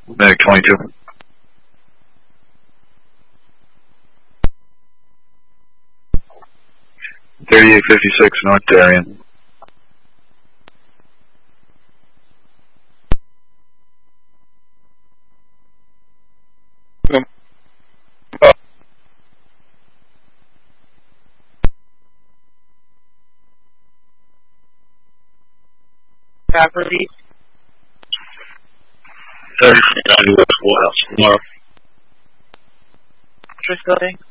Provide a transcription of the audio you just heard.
Medic 22. $38.56 North Darien. Property. 39 West Warehouse tomorrow. Address building.